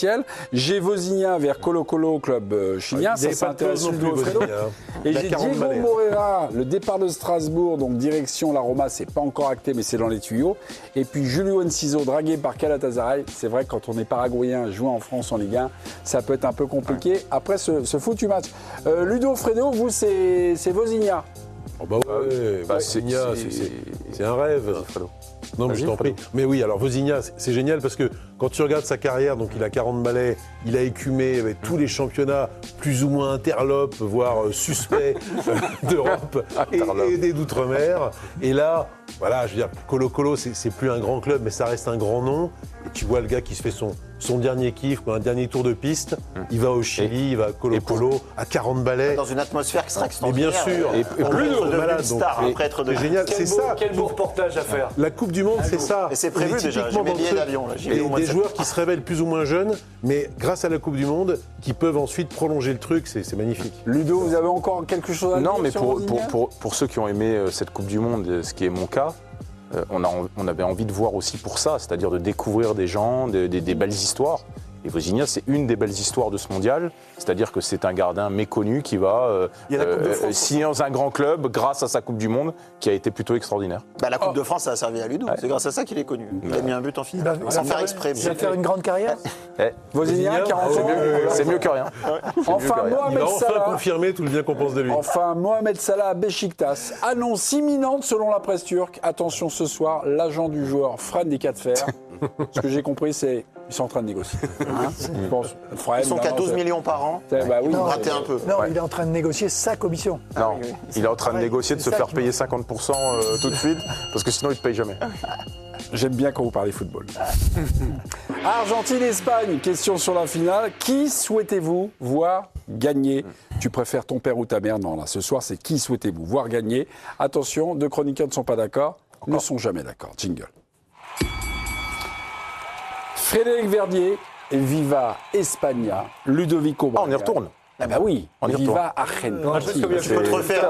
potentiel. J'ai Vozinha vers Colo-Colo, club chilien. Ça s'intéresse Ludo Fredo. Et j'ai Diego Moreira, le départ de Strasbourg, donc direction la Roma, c'est pas encore acté, mais c'est dans les tuyaux. Et puis Julio Enciso, dragué par Galatasaray. C'est vrai que quand on est paraguayen, jouer en France en Ligue 1, ça peut être un peu compliqué. Après ce foutu match. Ludo Fredo, vous, c'est Vozinha. Oh bah ouais, Vozinha, c'est un rêve. Non, mais je t'en prie. Mais oui, alors Vozinha, c'est génial parce que quand tu regardes sa carrière, donc il a 40 balais, il a écumé avec tous les championnats plus ou moins interlopes, voire suspects d'Europe et d'outre-mer. Et là, voilà, je veux dire, Colo-Colo, c'est plus un grand club, mais ça reste un grand nom. Et tu vois le gars qui se fait son dernier kiff, un dernier tour de piste, il va au Chili, il va à Colo-Colo, à 40 balais. Dans une atmosphère extraordinaire. Mais bien sûr. Et plus de malade. C'est génial, c'est ça. Quel beau reportage à faire. La Coupe du Monde, c'est ça. Et c'est prévu déjà, j'ai mes billets d'avion. Des joueurs qui se révèlent plus ou moins jeunes, mais grâce à la Coupe du Monde, qui peuvent ensuite prolonger le truc, c'est magnifique. Ludo, vous avez encore quelque chose à dire? Non, mais pour ceux qui ont aimé cette Coupe du Monde, ce qui est mon cas, on avait envie de voir aussi pour ça, c'est-à-dire de découvrir des gens, des belles histoires. Et Vozinha, c'est une des belles histoires de ce mondial, c'est-à-dire que c'est un gardien méconnu qui va signer dans un grand club grâce à sa Coupe du Monde, qui a été plutôt extraordinaire. La Coupe de France, ça a servi à Ludo, c'est grâce à ça qu'il est connu. Il a mis un but en finale, sans faire exprès. Il va faire une grande carrière. Vozinha, 40 ans. C'est mieux que rien. Enfin, Il Mohamed a enfin Salah. confirmé tout le bien qu'on pense de lui. Enfin, Mohamed Salah à Beşiktaş. Annonce imminente selon la presse turque. Attention ce soir, l'agent du joueur freine des cas de fer. Ce que j'ai compris, c'est qu'ils sont en train de négocier. Je pense, Ils sont qu'à 12 millions par an. Bah oui, raté un peu. Non, il est en train de négocier sa commission. Non, il est en train de négocier de se faire payer 50% tout de suite, parce que sinon il ne te paye jamais. J'aime bien quand vous parlez football. Argentine-Espagne, question sur la finale. Qui souhaitez-vous voir gagner? Tu préfères ton père ou ta mère? Non, là, ce soir, c'est qui souhaitez-vous voir gagner? Attention, deux chroniqueurs ne sont pas d'accord, ne sont jamais d'accord. Jingle. Frédéric Verdier, Viva España, Ludovico Braga. On y retourne. Ah bah oui, on y Viva Argentina. Tu peux te refaire.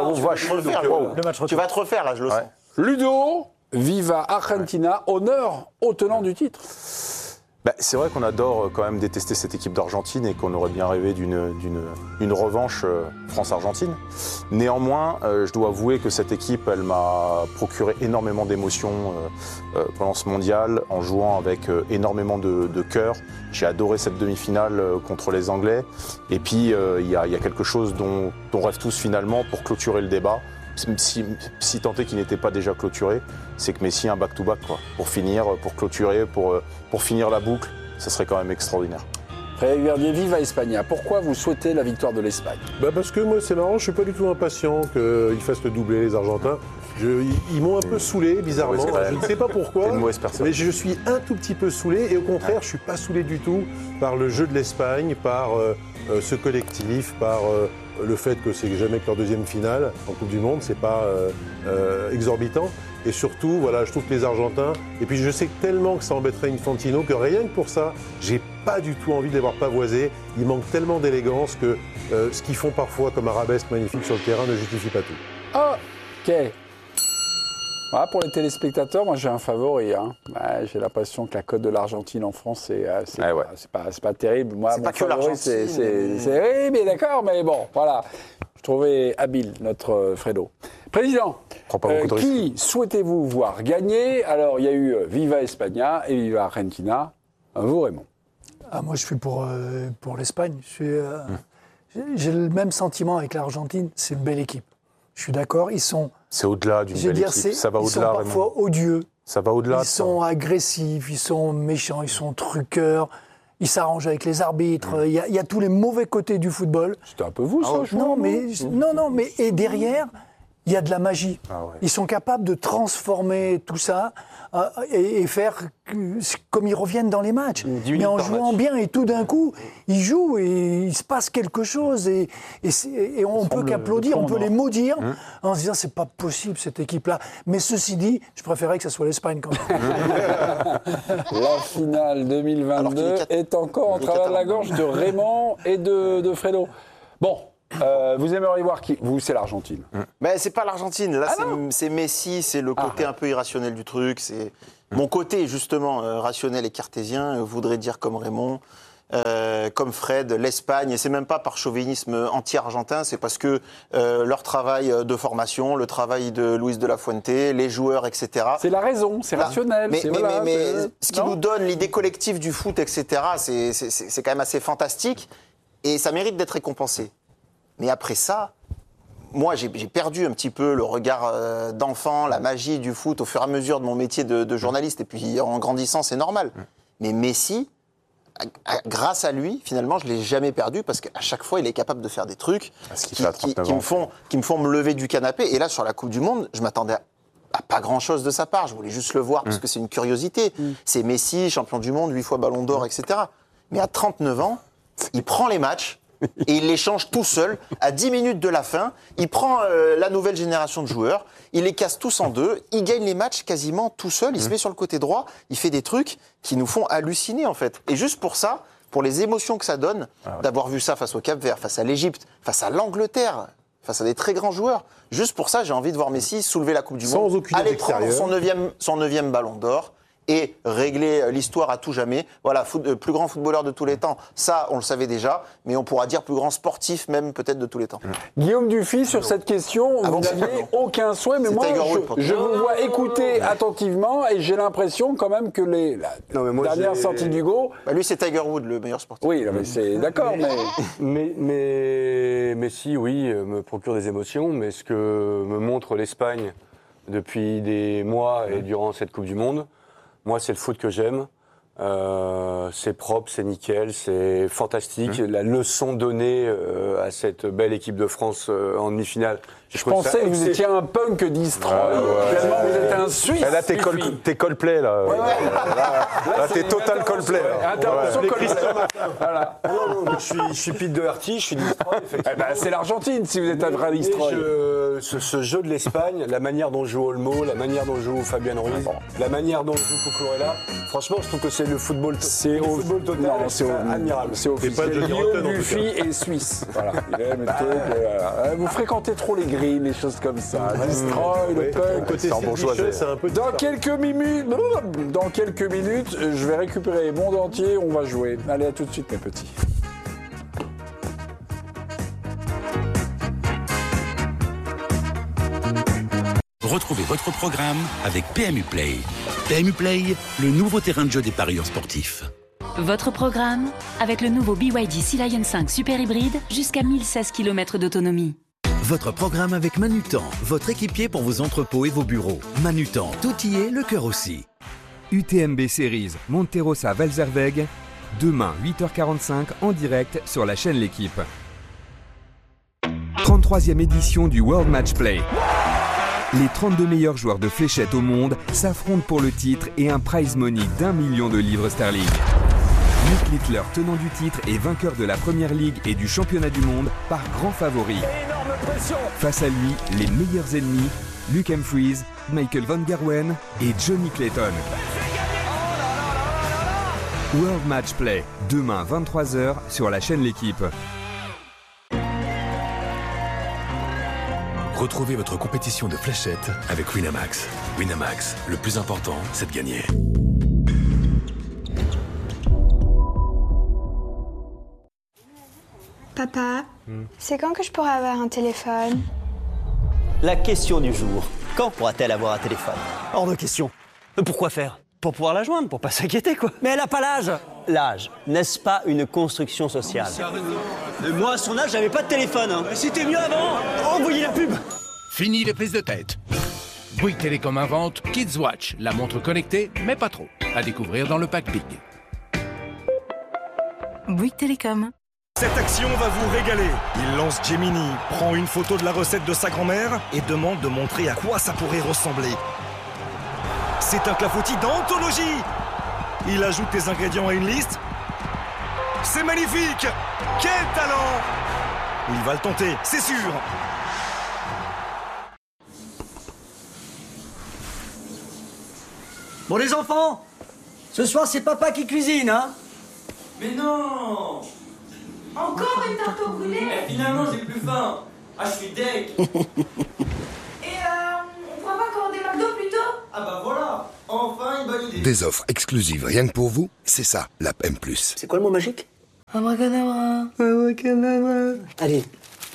Tu vas te refaire, là, je le sens. Ludo, Viva Argentina, honneur au tenant du titre. C'est vrai qu'on adore quand même détester cette équipe d'Argentine et qu'on aurait bien rêvé d'une revanche France-Argentine. Néanmoins, je dois avouer que cette équipe, elle m'a procuré énormément d'émotions pendant ce mondial, en jouant avec énormément de cœur. J'ai adoré cette demi-finale contre les Anglais. Et puis, il y a quelque chose dont on rêve tous finalement pour clôturer le débat. Si tant est qu'il n'était pas déjà clôturé, c'est que Messi a un back-to-back, quoi. Pour finir, pour clôturer, pour finir la boucle, ça serait quand même extraordinaire. Frédéric Verdier, Viva España. Pourquoi vous souhaitez la victoire de l'Espagne? Parce que moi, c'est marrant, je suis pas du tout impatient qu'ils fassent le doublé, les Argentins. Ils m'ont un peu saoulé, bizarrement. Je ne sais pas pourquoi, mais je suis un tout petit peu saoulé. Et au contraire, je ne suis pas saoulé du tout par le jeu de l'Espagne, par ce collectif, par le fait que c'est jamais que leur deuxième finale en Coupe du Monde, c'est pas exorbitant. Et surtout, voilà, je trouve que les Argentins, et puis je sais tellement que ça embêterait Infantino, que rien que pour ça, j'ai pas du tout envie de les voir pavoiser. Il manque tellement d'élégance que ce qu'ils font parfois comme arabesque magnifique sur le terrain ne justifie pas tout. Ok. Voilà, pour les téléspectateurs, moi j'ai un favori. J'ai l'impression que la cote de l'Argentine en France, c'est pas terrible. Moi, c'est mon pas que favori, l'Argentine. Oui, mais d'accord, mais bon, voilà. Je trouvais habile notre Fredo. Président, qui souhaitez-vous voir gagner? Alors, il y a eu Viva España et Viva Argentina. Vous, Raymond? Moi, je suis pour l'Espagne. J'ai le même sentiment avec l'Argentine. C'est une belle équipe. Je suis d'accord. C'est au-delà d'une belle équipe. Ça va au-delà, Ils sont parfois odieux. Ça va au-delà. Ils sont agressifs, ils sont méchants, ils sont truqueurs. Ils s'arrangent avec les arbitres. Il y a tous les mauvais côtés du football. C'était un peu vous, ça, je Non, mais et derrière, il y a de la magie. Ouais. Ils sont capables de transformer tout ça et faire comme ils reviennent dans les matchs. Mais en jouant bien, et tout d'un coup, ils jouent et il se passe quelque chose. Et on peut qu'applaudir, on peut les maudire en se disant c'est pas possible cette équipe-là. Mais ceci dit, je préférais que ça soit l'Espagne quand même. La finale 2022 est encore en travers de la gorge de Raymond et de Fredo. Bon. Vous aimeriez voir qui? Vous, c'est l'Argentine. Mais c'est pas l'Argentine. Là, c'est Messi, c'est le côté un peu irrationnel du truc. C'est mon côté, justement, rationnel et cartésien, voudrait dire comme Raymond. comme Fred, l'Espagne, et c'est même pas par chauvinisme anti-argentin, c'est parce que leur travail de formation, le travail de Luis de la Fuente, les joueurs, etc. C'est la raison, c'est rationnel. Mais ce qui nous donne l'idée collective du foot, etc., c'est quand même assez fantastique, et ça mérite d'être récompensé. Mais après ça, moi, j'ai perdu un petit peu le regard d'enfant, la magie du foot au fur et à mesure de mon métier de journaliste, et puis en grandissant, c'est normal. Mais Messi, grâce à lui, finalement, je ne l'ai jamais perdu parce qu'à chaque fois, il est capable de faire des trucs qui me font me lever du canapé. Et là, sur la Coupe du Monde, je m'attendais à pas grand-chose de sa part. Je voulais juste le voir parce que c'est une curiosité. C'est Messi, champion du monde, 8 fois Ballon d'Or, etc. Mais à 39 ans, il prend les matchs et il les change tout seul. À 10 minutes de la fin, il prend la nouvelle génération de joueurs, il les casse tous en deux, il gagne les matchs quasiment tout seul, il se met sur le côté droit, il fait des trucs qui nous font halluciner en fait. Et juste pour ça, pour les émotions que ça donne, d'avoir vu ça face au Cap-Vert, face à l'Égypte, face à l'Angleterre, face à des très grands joueurs, juste pour ça, j'ai envie de voir Messi soulever la Coupe du Monde, aller prendre son 9e Ballon d'Or, et régler l'histoire à tout jamais. Voilà, plus grand footballeur de tous les temps, ça, on le savait déjà, mais on pourra dire plus grand sportif même peut-être de tous les temps. Guillaume Dufy, sur cette question, vous n'aviez aucun souhait, mais moi, je vous vois écouter attentivement et j'ai l'impression quand même que la dernière sortie d'Hugo... lui, c'est Tiger Woods, le meilleur sportif. Oui, mais c'est d'accord, mais Messi, oui, me procure des émotions, mais ce que me montre l'Espagne depuis des mois et durant cette Coupe du Monde, moi, c'est le foot que j'aime. C'est propre, c'est nickel, c'est fantastique. La leçon donnée à cette belle équipe de France en demi-finale. Je pensais que vous étiez un punk Destroy. Finalement, vous êtes un Suisse. Là, t'es Coldplay, là. Là, t'es total Coldplay. Intervention Coldplay. Voilà. Je suis Pete Doherty, je suis Destroy. C'est l'Argentine, si vous êtes un vrai Destroy. Ce jeu de l'Espagne, la manière dont joue Olmo, la manière dont joue Fabian Ruiz, la manière dont joue Cucurella, franchement, je trouve que c'est le football total. Non, c'est admirable. C'est officiel. Guillaume Dufy est suisse. Voilà. Vous fréquentez trop les grilles, les choses comme ça. Destroy, le punk. C'est un peu dans quelques minutes, je vais récupérer le monde entier, on va jouer. Allez, à tout de suite, mes petits. Retrouvez votre programme avec PMU Play. PMU Play, le nouveau terrain de jeu des parieurs sportifs. Votre programme avec le nouveau BYD Sea Lion 5 Super Hybride jusqu'à 1016 km d'autonomie. Votre programme avec Manutan, votre équipier pour vos entrepôts et vos bureaux. Manutan, tout y est, le cœur aussi. UTMB Series Monterosa Valzerweg, demain 8h45 en direct sur la chaîne L'Équipe. 33e édition du World Match Play. Les 32 meilleurs joueurs de fléchettes au monde s'affrontent pour le titre et un prize money d'1 million de livres sterling. Nick Littler, tenant du titre et vainqueur de la Première Ligue et du Championnat du Monde, par grand favori. Face à lui, les meilleurs ennemis, Luke Humphries, Michael Van Gerwen et Johnny Clayton. World Match Play, demain 23h sur la chaîne L'Équipe. Retrouvez votre compétition de fléchettes avec Winamax. Winamax, le plus important, c'est de gagner. Papa, c'est quand que je pourrai avoir un téléphone? La question du jour. Quand pourra-t-elle avoir un téléphone? Hors de question. Pourquoi faire? Pour pouvoir la joindre, pour pas s'inquiéter, quoi. Mais elle a pas l'âge. L'âge, n'est-ce pas une construction sociale? Moi, à son âge, j'avais pas de téléphone. Hein. C'était mieux avant. Envoyez la pub. Fini les prises de tête. Bouygues Télécom invente Kids Watch, la montre connectée, mais pas trop. À découvrir dans le pack Big. Bouygues Télécom. Cette action va vous régaler. Il lance Gemini, prend une photo de la recette de sa grand-mère et demande de montrer à quoi ça pourrait ressembler. C'est un clafoutis d'anthologie. Il ajoute des ingrédients à une liste. C'est magnifique. Quel talent. Il va le tenter, c'est sûr. Bon les enfants, ce soir c'est papa qui cuisine, hein? Mais non! Encore une tarte au poulet? Finalement j'ai plus faim. Ah, je suis deg. Et on pourra pas commander McDo plus tôt? Ah bah voilà, enfin une bonne idée. Des offres exclusives rien que pour vous, c'est ça, l'app M+. C'est quoi le mot magique? Abracadabra. Allez.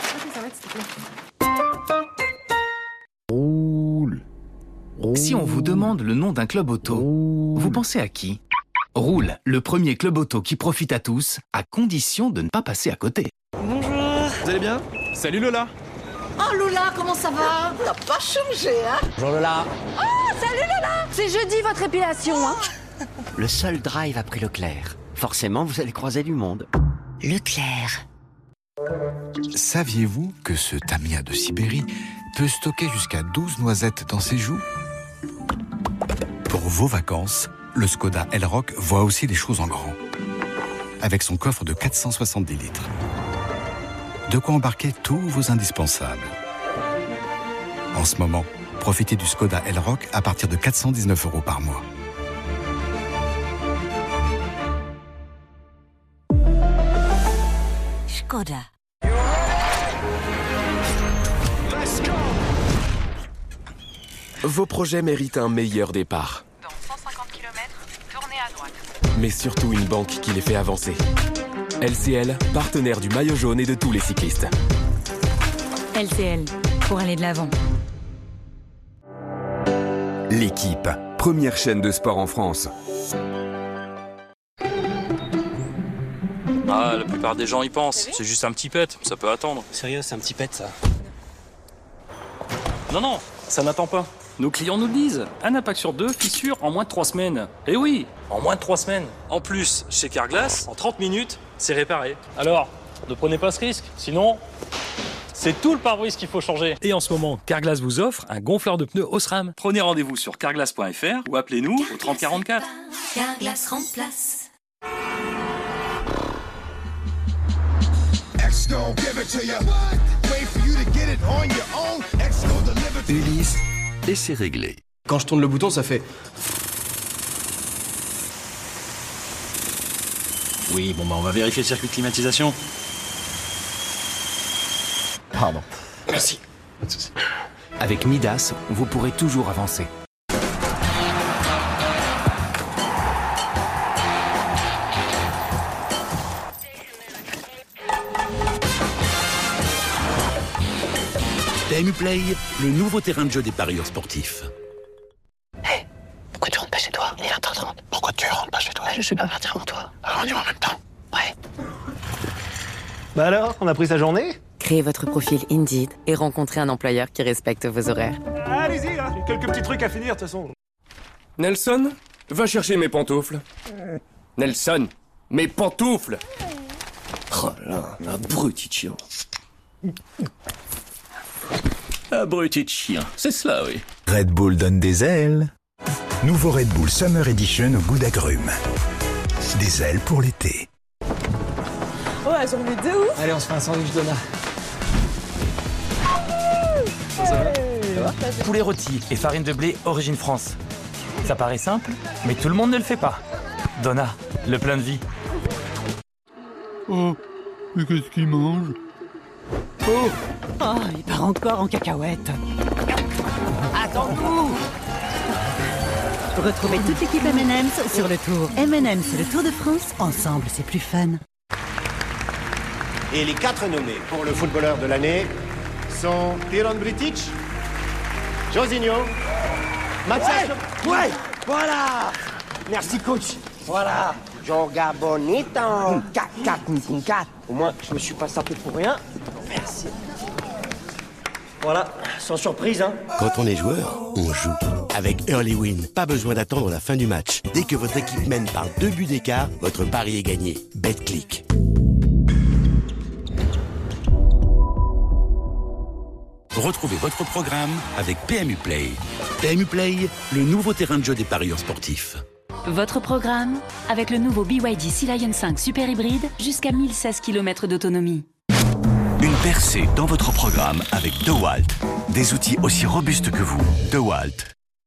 Roule. Si on vous demande le nom d'un club auto, vous pensez à qui? Roule, le premier club auto qui profite à tous, à condition de ne pas passer à côté. Bonjour. Vous allez bien? Salut Lola. Oh Lola, comment ça va? T'as pas changé, hein? Bonjour Lola. Oh, salut Lola! C'est jeudi votre épilation, hein? Le seul drive après Leclerc. Forcément, vous allez croiser du monde. Leclerc. Saviez-vous que ce Tamiya de Sibérie peut stocker jusqu'à 12 noisettes dans ses joues? Pour vos vacances, le Skoda Elroq voit aussi les choses en grand. Avec son coffre de 470 litres. De quoi embarquer tous vos indispensables. En ce moment, profitez du Skoda Elroq à partir de 419 € par mois. Skoda. Vos projets méritent un meilleur départ. Dans 150 km, tournez à droite. Mais surtout une banque qui les fait avancer. LCL, partenaire du maillot jaune et de tous les cyclistes. LCL, pour aller de l'avant. L'équipe, première chaîne de sport en France. Ah, la plupart des gens y pensent. C'est juste un petit pet, ça peut attendre. Sérieux, c'est un petit pet, ça? Non, ça n'attend pas. Nos clients nous le disent. Un impact sur 2, fissure en moins de 3 semaines. Eh oui, en moins de 3 semaines. En plus, chez Carglass, en 30 minutes, c'est réparé. Alors, ne prenez pas ce risque, sinon... C'est tout le pare-brise qu'il faut changer. Et en ce moment, Carglass vous offre un gonfleur de pneus Osram. Prenez rendez-vous sur carglass.fr ou appelez-nous au 3044. Carglass remplace. Ulysse, et c'est réglé. Quand je tourne le bouton, ça fait... Oui, bon bah on va vérifier le circuit de climatisation. Pardon. Merci. Avec Midas, vous pourrez toujours avancer. PMU Play, le nouveau terrain de jeu des parieurs sportifs. Hé, pourquoi tu rentres pas chez toi? Il est 20h30. Pourquoi tu rentres pas chez toi? Je vais pas partir avant toi. Alors on y va en même temps. Ouais. Bah alors, on a pris sa journée? Créez votre profil Indeed et rencontrez un employeur qui respecte vos horaires. Allez-y, là, j'ai quelques petits trucs à finir, de toute façon. Nelson, va chercher mes pantoufles. Nelson, mes pantoufles! Oh là, abruti de chien. Abruti de chien, c'est cela, oui. Red Bull donne des ailes. Nouveau Red Bull Summer Edition au goût d'agrumes. Des ailes pour l'été. Oh, elles ont mis de ouf. Allez, on se fait un sandwich Donna. Ça va? Poulet rôti et farine de blé origine France. Ça paraît simple, mais tout le monde ne le fait pas. Donna, le plein de vie. Oh, mais qu'est-ce qu'il mange? Oh, il part encore en cacahuète. Attends-nous! Retrouvez toute l'équipe M&M's sur le tour. M&M's, le Tour de France, ensemble c'est plus fun. Et les 4 nommés pour le footballeur de l'année sont Piron Britic, Josinho, Mathias... Ouais, voilà. Merci, coach. Voilà. Joga bonito. 4. Au moins, je me suis pas sapé pour rien. Merci. Voilà, sans surprise, hein. Quand on est joueur, on joue. Avec Early Win, pas besoin d'attendre la fin du match. Dès que votre équipe mène par 2 buts d'écart, votre pari est gagné. BetClick. Retrouvez votre programme avec PMU Play. PMU Play, le nouveau terrain de jeu des parieurs sportifs. Votre programme avec le nouveau BYD Sea Lion 5 Super Hybride jusqu'à 1016 km d'autonomie. Une percée dans votre programme avec DeWalt. Des outils aussi robustes que vous. DeWalt.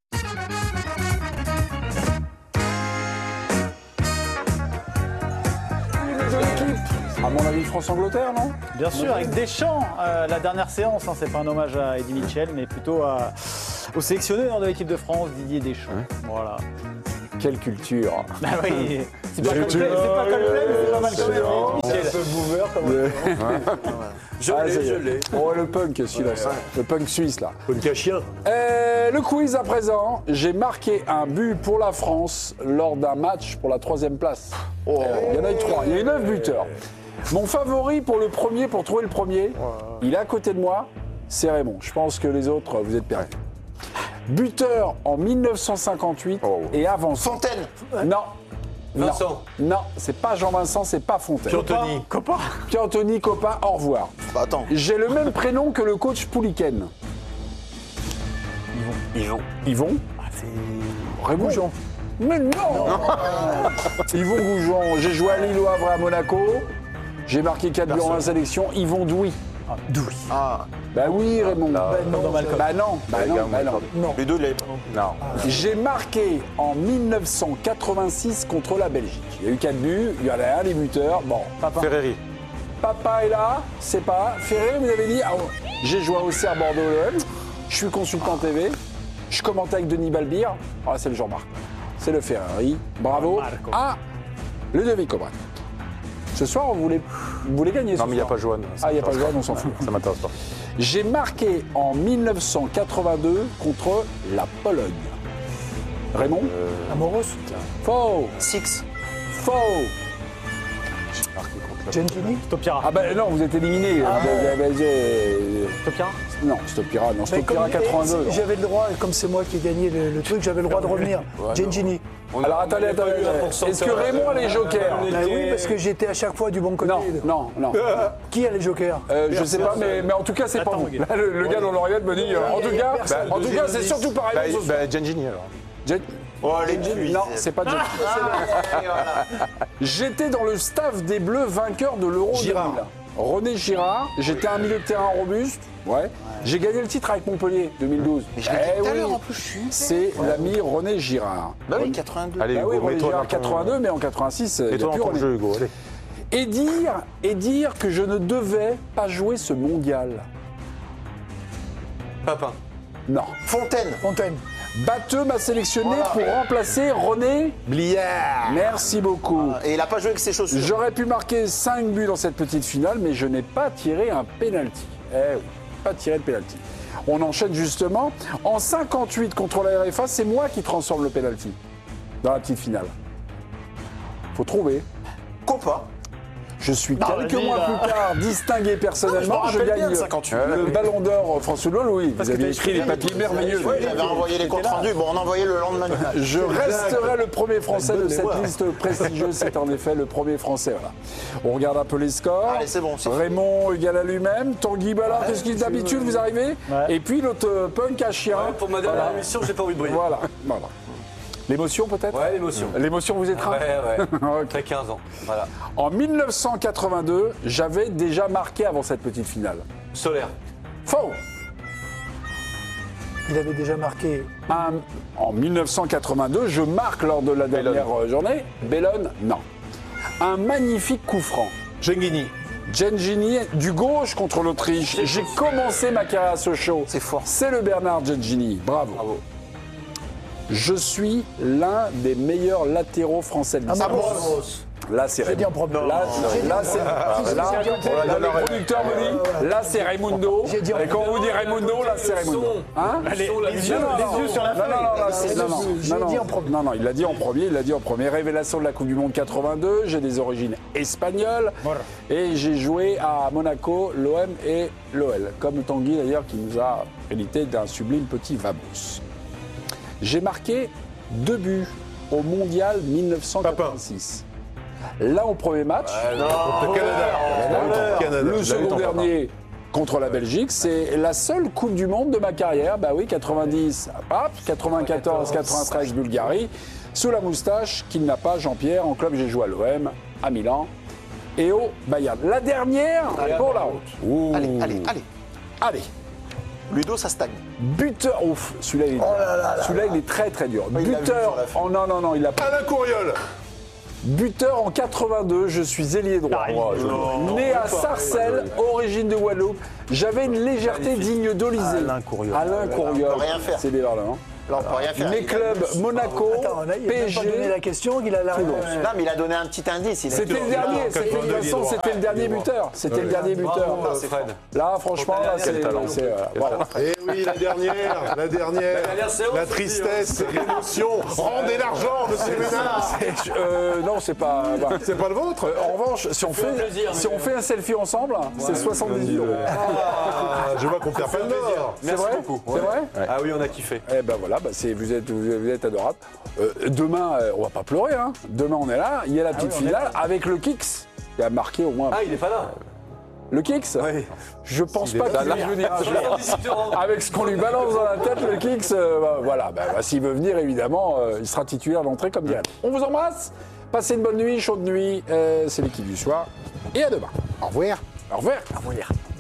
À mon avis, France-Angleterre, non? Bien sûr, avec Deschamps, la dernière séance, hein, c'est pas un hommage à Eddie Mitchell, mais plutôt au sélectionneur de l'équipe de France, Didier Deschamps. Ouais. Voilà. Quelle culture. Bah oui. C'est pas Coldplay, mais c'est pas mal quand même. C'est un peu boomer comme Je l'ai. Oh, le punk, celui-là. Le punk suisse, là. Punk à chien. Le quiz à présent. J'ai marqué un but pour la France lors d'un match pour la 3e place. Il y en a eu 3. Il y a eu 9 buteurs. Mon favori pour trouver le premier, il est à côté de moi, c'est Raymond. Je pense que les autres, vous êtes perdus. Buteur en 1958 et avant. Fontaine. Non. Vincent. Non, c'est pas Jean-Vincent, c'est pas Fontaine. Piantoni. Copa. Piantoni, Copa, au revoir. Bah, attends. J'ai le même prénom que le coach Pouliken. Yvon. Ah, c'est Raymond. Goujon. Mais non, Yvon Goujon. J'ai joué à Lille, au Havre et à Monaco. J'ai marqué 4 buts en 1 sélection. Yvon Douy. Douy. Ah. Bah oui, Raymond. Non. Les deux, il l'avait pas. Non. J'ai marqué en 1986 contre la Belgique. Il y a eu 4 buts, il y en a un des buteurs. Bon, Ferreri. Papa est là, c'est pas. Ferreri, vous avez dit, j'ai joué à Auxerre Bordeaux-l'OM, je suis consultant TV, je commente avec Denis Balbir. Ah, c'est le Jean-Marc. C'est le Ferreri. Bravo. Ah, Ludovic Aubrac. Ce soir, vous voulez gagner. Non, mais il n'y a pas Joanne. Ah, il n'y a pas Joanne, on s'en fout. Ça m'intéresse pas. J'ai marqué en 1982 contre la Pologne. Raymond Amoros. Faux. Six. Faux. Gentini. Stopira. Ah ben non, vous êtes éliminé. Stopira. Non, Stopira, non. Stopira 82. J'avais le droit, comme c'est moi qui ai gagné le truc, j'avais le droit de revenir. Gentini. Alors attendez. Est-ce que Raymond a les jokers? Oui, parce que j'étais à chaque fois du bon côté. Non. Qui a les jokers? Je sais pas, mais en tout cas, c'est pas vous. Là, le gars dans l'oreillette me dit. En tout cas, c'est surtout pas Raymond. Gentini alors. Non, c'est pas Gentini. J'étais dans le staff des Bleus vainqueurs de l'Euro 2000. René Girard, j'étais un milieu de terrain robuste. Ouais. J'ai gagné le titre avec Montpellier 2012. Mais je l'ai dit tout à l'heure en plus. C'est l'ami René Girard. Bah oui, 82. Allez, Hugo, René Girard 82, mais en 86, il n'y a plus René. Jeu, Hugo, allez. Et dire que je ne devais pas jouer ce mondial. Papin. Non. Fontaine. Batteux m'a sélectionné pour remplacer René Bliard. Merci beaucoup. Et il n'a pas joué avec ses chaussures. J'aurais pu marquer 5 buts dans cette petite finale, mais je n'ai pas tiré un penalty. Eh oui, pas tiré de penalty. On enchaîne justement. En 58 contre la RFA, c'est moi qui transforme le penalty dans la petite finale. Faut trouver. Copa. Je suis quelques mois plus tard distingué personnellement. Je gagne le Ballon d'Or François Hollande. Oui, vous aviez écrit des papiers merveilleux. Oui, j'avais envoyé les comptes rendus. Bon, on envoyait le lendemain. Je resterai le premier Français de cette liste prestigieuse. C'est en effet le premier Français. Voilà. On regarde un peu les scores. Allez, c'est bon. Raymond égal à lui-même. Tanguy Ballard, qu'est-ce qu'il d'habitude vous arrivez? Et puis l'autre punk à chien. Pour ma dernière émission, j'ai pas envie de briller. Voilà. L'émotion peut-être? Ouais, l'émotion. L'émotion vous étreint? Ouais. Okay. Très 15 ans. Voilà. En 1982, j'avais déjà marqué avant cette petite finale. Solaire. Faux. Il avait déjà marqué. En 1982, je marque lors de la dernière journée. Bellone, non. Un magnifique coup franc. Gengini, du gauche contre l'Autriche. J'ai commencé ma carrière à Sochaux. C'est fort. C'est le Bernard Gengini. Bravo. Je suis l'un des meilleurs latéraux français de l'histoire. Là, c'est Raymond. Là, le producteur me dit, là, c'est Raimundo. Et quand on vous dit Raimundo, là, c'est Raimundo. Les yeux sur la feuille. Non, il l'a dit en premier. Révélation de la Coupe du Monde 82. J'ai des origines espagnoles. Et j'ai joué à Monaco, l'OM et l'OL. Comme Tanguy, d'ailleurs, qui nous a hérité d'un sublime petit Vamos. J'ai marqué 2 buts au Mondial 1986. Là, au premier match, le second dernier contre la Belgique, c'est la seule Coupe du Monde de ma carrière. Bah oui, 90, 94, 93, Bulgarie, sous la moustache qu'il n'a pas, Jean-Pierre. En club, j'ai joué à l'OM, à Milan et au Bayern. La dernière pour la route. Allez. Ludo, ça stagne. Buteur, celui-là il est très très dur. Buteur, non, il a pas. Alain Courriol. Buteur en 82, je suis ailier droit. Né à Sarcelles, origine de Guadeloupe, j'avais une légèreté digne d'Olysée. Alain Courriol. C'est des là, hein. Là, on peut rien faire. Mes clubs, Monaco, Attends, là, il n'a PSG. pas donné la question, il a la réponse. Non, mais il a donné un petit indice. C'était le dernier, de toute façon, c'était le dernier buteur. C'était le dernier buteur. Là, franchement, là, c'est. Voilà. Et oui, la dernière, la tristesse, l'émotion. Rendez l'argent, monsieur Ménard. Non, c'est pas. C'est pas le vôtre. En revanche, si on fait un selfie ensemble, c'est 78 €. Je vois qu'on perd pas le nord. C'est vrai beaucoup. C'est vrai. Ah oui, on a kiffé. Eh ben voilà, vous êtes adorable. Demain, on va pas pleurer. Hein. Demain, on est là. Il y a la petite finale avec le Kicks qui a marqué au moins. Ah, il est pas là. Le Kicks Oui. Je pense pas qu'il va venir un jour. Avec ce qu'on lui balance dans la tête, le Kicks, voilà. S'il veut venir, évidemment, il sera titulaire d'entrée comme dirait. On vous embrasse. Passez une bonne nuit, chaude nuit. C'est l'équipe du soir. Et à demain. Au revoir. Au revoir. Au revoir.